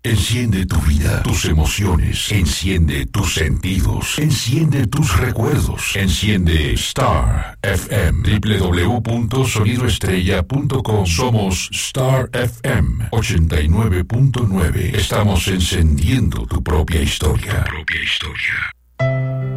Enciende tu vida, tus emociones, enciende tus sentidos, enciende tus recuerdos, enciende Star FM, www.sonidoestrella.com. Somos Star FM 89.9. Estamos encendiendo tu propia historia. Tu propia historia.